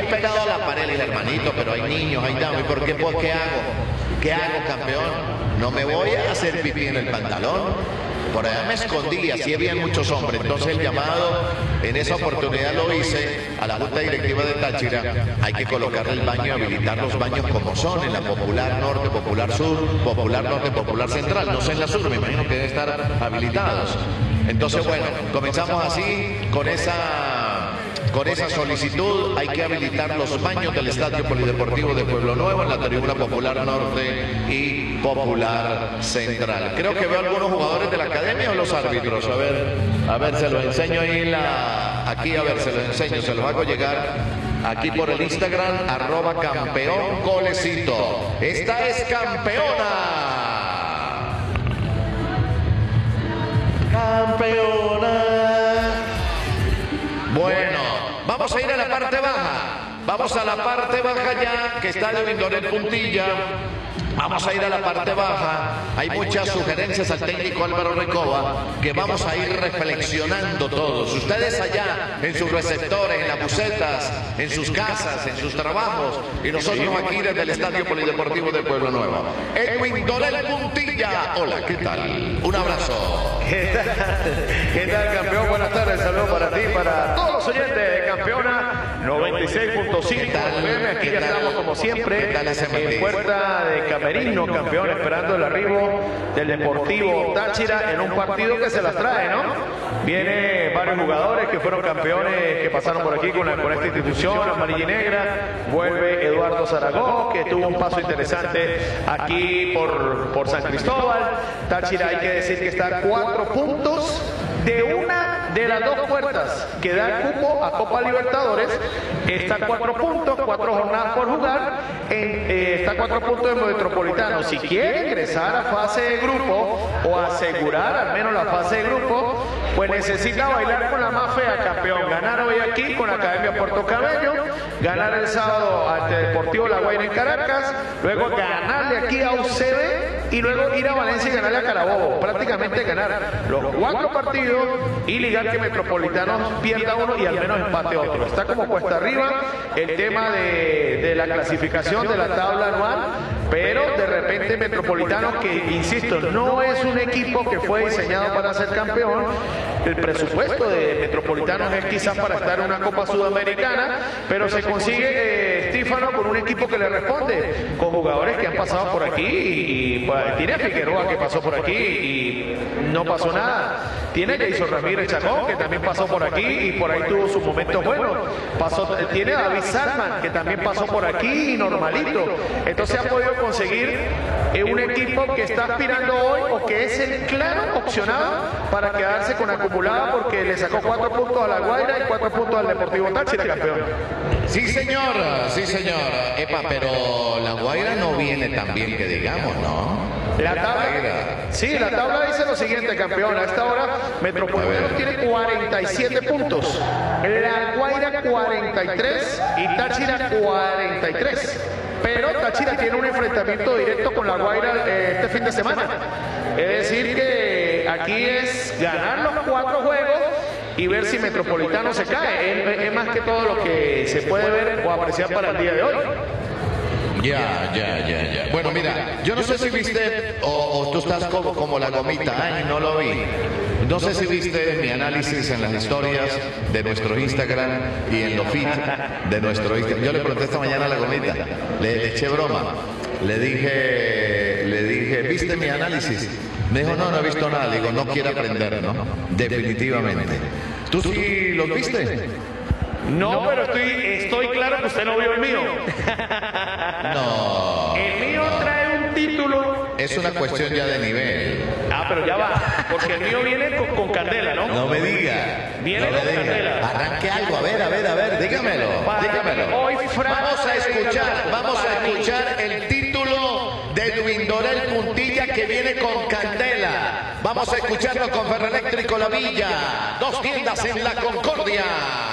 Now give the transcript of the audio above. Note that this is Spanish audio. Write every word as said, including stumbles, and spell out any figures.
pegado a la pared, le dije, hermanito, pero hay niños, hay damas, ¿y por qué? Pues, ¿qué hago? ¿Qué hago, campeón? No me voy a hacer pipí en el pantalón. Por allá me escondí, así había muchos hombres. Entonces el llamado, en esa oportunidad lo hice a la Junta Directiva de Táchira. Hay que colocarle el baño y habilitar los baños como son, en la Popular Norte, Popular Sur, Popular Norte, Popular Central. No sé en la Sur, me imagino que deben estar habilitados. Entonces, bueno, comenzamos así, con esa... Con esa solicitud hay que habilitar los baños del Estadio Polideportivo de Pueblo Nuevo en la tribuna Popular Norte y Popular Central. Creo que veo algunos jugadores de la academia o los árbitros. A ver, a ver, se los enseño ahí la, aquí, a ver, se los enseño, se los hago llegar aquí por el Instagram, arroba campeón golecito. Esta es campeona. Campeona. Bueno, vamos a ir a la parte baja. Vamos a la parte baja ya, que está de Vindorel Puntilla. Vamos a ir a la parte baja. Hay muchas sugerencias al técnico Álvaro Recoba que vamos a ir reflexionando todos. Ustedes allá en sus receptores, en las bucetas, en sus casas, en sus trabajos, y nosotros aquí desde el Estadio Polideportivo de Pueblo Nuevo. Edwin Dorel Puntilla. Hola, ¿qué tal? Un abrazo. ¿Qué tal? ¿Qué tal, campeón? Buenas tardes. Saludos para ti, para todos los oyentes de Campeona noventa y seis punto cinco. Aquí ya estamos como siempre en puerta de Camerino, campeón, esperando el arribo del Deportivo Táchira en un partido que se las trae, ¿no? Viene varios jugadores que fueron campeones, que pasaron por aquí con, la, con esta institución amarilla y negra. Vuelve Eduardo Zaragoza, que tuvo un paso interesante aquí por, por San Cristóbal. Táchira, hay que decir que está a cuatro puntos de una de las dos puertas que da el cupo a Copa Libertadores. Está a cuatro puntos, cuatro jornadas por jugar. En, eh, está a cuatro puntos en Metropolitano. Si quiere ingresar a fase de grupo o asegurar al menos la fase de grupo, pues necesita bailar con la más fea, campeón. Ganar hoy aquí con la Academia Puerto Cabello, ganar el sábado ante Deportivo La Guaira en Caracas, luego ganarle aquí a U C B y luego ir a Valencia y ganarle a Carabobo. Prácticamente ganar los cuatro partidos y ligar que Metropolitano pierda uno y al menos empate otro. Está como cuesta arriba el tema de, de la clasificación de la tabla anual, pero de repente Metropolitano, que insisto, no es un equipo que fue diseñado para ser campeón. El presupuesto de Metropolitano es quizás para estar en una Copa Sudamericana, pero se consigue eh, Estífano con un equipo que le responde, con jugadores que han pasado por aquí y, y pues, tiene a Figueroa que pasó por aquí y no pasó nada. Tiene a Jason Ramírez Chacón, que también pasó por aquí y por ahí tuvo sus momentos buenos. Pasó, tiene a David Salman, que también pasó por aquí y normalito. Entonces ha podido conseguir eh, un equipo que está aspirando hoy o que es el claro opcionado para quedarse con acumulada, porque le sacó cuatro puntos a La Guaira y cuatro puntos al Deportivo Táchira, campeón. Sí, señor, sí, señor. Epa, pero La Guaira no viene tan bien que digamos, ¿no? La tabla, sí, la tabla dice lo siguiente, campeón. A esta hora Metropolitano tiene cuarenta y siete puntos, La Guaira cuarenta y tres y Táchira cuarenta y tres. Pero Táchira tiene un enfrentamiento directo con La Guaira eh, este fin de semana. Es decir que aquí es ganar los cuatro juegos y ver si Metropolitano se cae. Es, es más que todo lo que se puede ver o apreciar para el día de hoy. Ya, ya, ya, ya. Bueno, mira, yo no sé si viste, o, o tú estás como, como la gomita, ay, no lo vi. No sé si viste mi análisis en las historias de nuestro Instagram y en los feeds de nuestro Instagram. Yo le pregunté esta mañana a la gomita, le, le eché broma, le dije, le dije, ¿viste mi análisis? Me dijo, no, no he visto nada. Le digo, no quiere aprender, ¿no? Definitivamente. ¿Tú sí los viste? No, pero estoy, estoy claro que usted no vio el mío. No. El mío trae un título. Es una cuestión ya de nivel. Ah, pero ya va, porque el mío viene con, con candela, ¿no? No me diga. Viene no con diga. candela. Arranque algo, a ver, a ver, a ver, dígamelo. dígamelo. Hoy vamos a escuchar, vamos a escuchar el título de Edwin Dorel Puntilla, que viene con candela. Vamos a escucharlo con Ferroeléctrico La Villa. Dos tiendas en La Concordia.